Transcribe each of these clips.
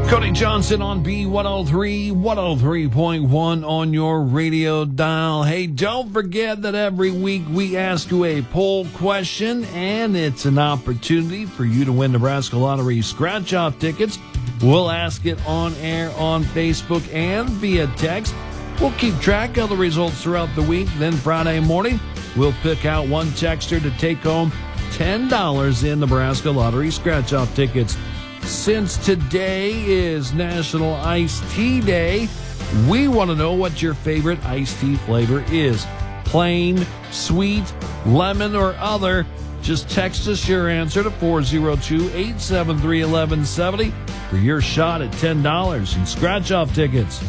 Cody Johnson on B103, 103.1 on your radio dial. Hey, don't forget that every week we ask you a poll question, and it's an opportunity for you to win Nebraska Lottery scratch-off tickets. We'll ask it on air on Facebook and via text. We'll keep track of the results throughout the week. Then Friday morning, we'll pick out one texter to take home $10 in Nebraska Lottery scratch-off tickets. Since today is National Iced Tea Day, we want to know what your favorite iced tea flavor is. Plain, sweet, lemon, or other. Just text us your answer to 402-873-1170 for your shot at $10 in scratch-off tickets.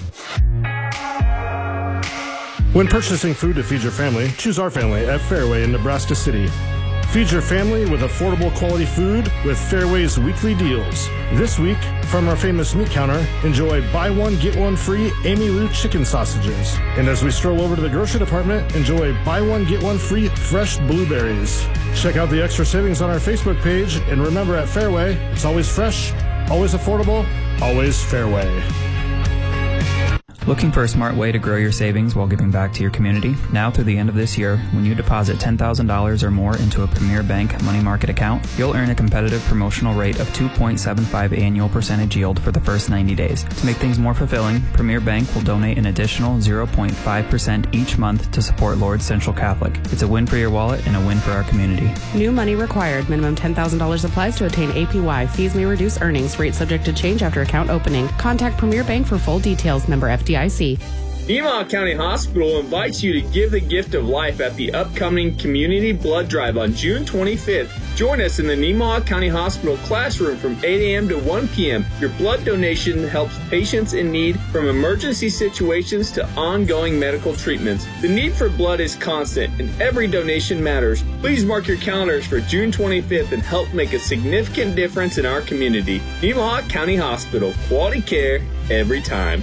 When purchasing food to feed your family, choose our family at Fairway in Nebraska City. Feed your family with affordable quality food with Fairway's weekly deals. This week, from our famous meat counter, enjoy buy one, get one free Amy Lou chicken sausages. And as we stroll over to the grocery department, enjoy buy one, get one free fresh blueberries. Check out the extra savings on our Facebook page, and remember, at Fairway, it's always fresh, always affordable, always Fairway. Looking for a smart way to grow your savings while giving back to your community? Now through the end of this year, when you deposit $10,000 or more into a Premier Bank money market account, you'll earn a competitive promotional rate of 2.75 annual percentage yield for the first 90 days. To make things more fulfilling, Premier Bank will donate an additional 0.5% each month to support Lourdes Central Catholic. It's a win for your wallet and a win for our community. New money required. Minimum $10,000 applies to attain APY. Fees may reduce earnings. Rate subject to change after account opening. Contact Premier Bank for full details. Member FDIC. Nemaha County Hospital invites you to give the gift of life at the upcoming Community Blood Drive on June 25th. Join us in the Nemaha County Hospital classroom from 8 a.m. to 1 p.m. Your blood donation helps patients in need from emergency situations to ongoing medical treatments. The need for blood is constant, and every donation matters. Please mark your calendars for June 25th and help make a significant difference in our community. Nemaha County Hospital. Quality care every time.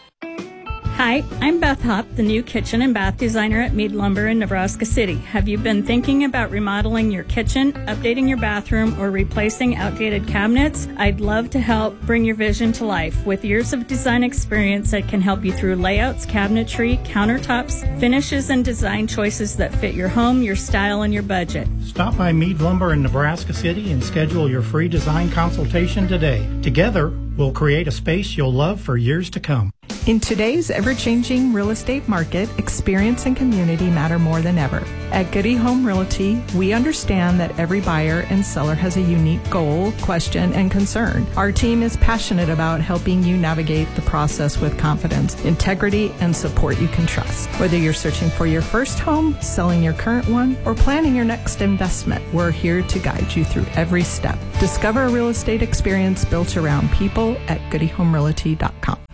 Hi, I'm Beth Hopp, the new kitchen and bath designer at Mead Lumber in Nebraska City. Have you been thinking about remodeling your kitchen, updating your bathroom, or replacing outdated cabinets? I'd love to help bring your vision to life. With years of design experience, I can help you through layouts, cabinetry, countertops, finishes, and design choices that fit your home, your style, and your budget. Stop by Mead Lumber in Nebraska City and schedule your free design consultation today. Together, we'll create a space you'll love for years to come. In today's ever-changing real estate market, experience and community matter more than ever. At Goody Home Realty, we understand that every buyer and seller has a unique goal, question, and concern. Our team is passionate about helping you navigate the process with confidence, integrity, and support you can trust. Whether you're searching for your first home, selling your current one, or planning your next investment, we're here to guide you through every step. Discover a real estate experience built around people at goodyhomerealty.com.